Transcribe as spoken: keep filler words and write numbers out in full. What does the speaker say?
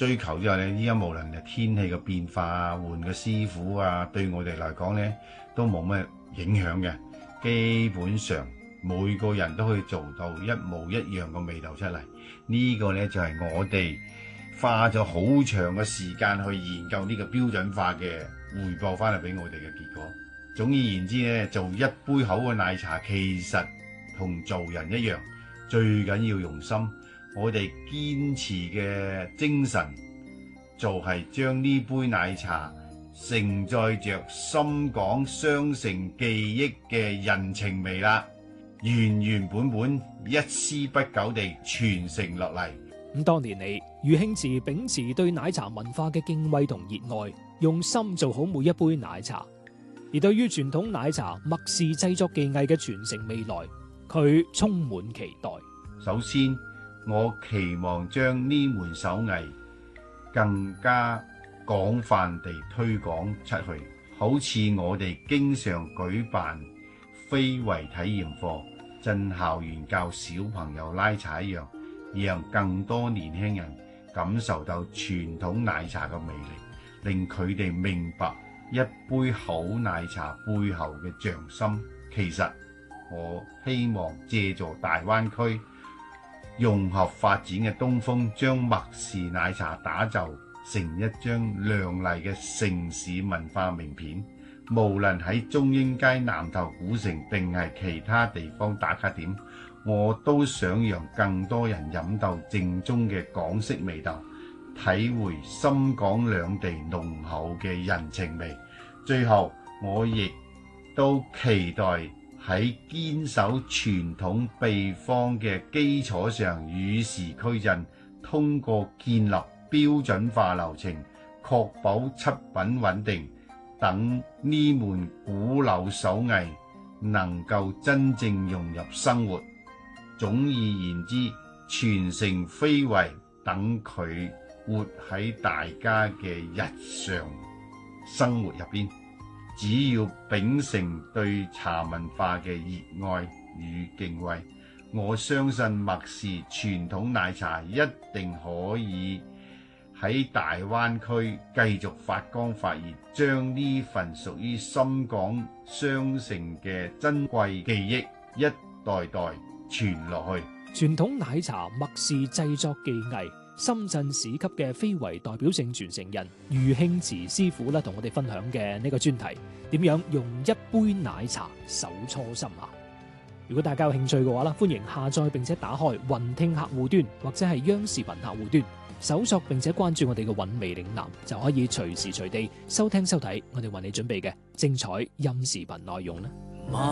追求之後咧，依家無論係天氣嘅變化啊，換個師傅啊，對我哋嚟講咧都冇咩影響嘅。基本上每個人都可以做到一模一樣嘅味道出嚟。呢個咧就係我哋花咗好長嘅時間去研究呢個標準化嘅匯報翻嚟俾我哋嘅結果。總而言之咧，做一杯好嘅奶茶其實同做人一樣，最緊要用心。我哋堅持嘅精神就係將呢杯奶茶承載着深港雙城記憶嘅人情味啦，原原本本一絲不苟地傳承落嚟。 咁多年嚟，余慶慈秉持對奶茶文化嘅敬畏同熱愛，用心做好每一杯奶茶。而對於傳統奶茶麥氏製作技藝嘅傳承未來，佢充滿期待。 首先，我期望將呢門手藝更加廣泛地推廣出去，好似我哋經常舉辦非遺體驗課，進校園教小朋友拉茶一樣，讓更多年輕人感受到傳統奶茶嘅魅力，令佢哋明白一杯好奶茶背後嘅匠心。其實我希望借助大灣區融合發展嘅東風，將麥氏奶茶打造成一張亮麗嘅城市文化名片。無論喺中英街、南頭古城定係其他地方打卡點，我都想讓更多人飲到正宗嘅港式味道，體會深港兩地濃厚嘅人情味。最後，我亦都期待喺堅守傳統秘方嘅基礎上與時俱進，通過建立標準化流程，確保出品穩定，等呢門古老手藝能夠真正融入生活。總而言之，傳承非遺，等佢活喺大家嘅日常生活入邊。只要秉承對茶文化嘅熱愛與敬畏，我相信麥氏傳統奶茶一定可以喺大灣區繼續發光發熱，將呢份屬於深港雙城嘅珍貴記憶一代代傳落去。 傳統奶茶麥氏製作技藝，深圳市級嘅非遺代表性傳承人余慶慈師傅咧，同我哋分享嘅呢個專題，點樣用一杯奶茶守初心啊！如果大家有興趣嘅話咧，歡迎下載並且打開雲聽客戶端或者係央視頻客戶端，搜索並且關注我哋嘅韻味嶺南，就可以隨時隨地收聽收睇我哋為你準備嘅精彩音視頻內容啦。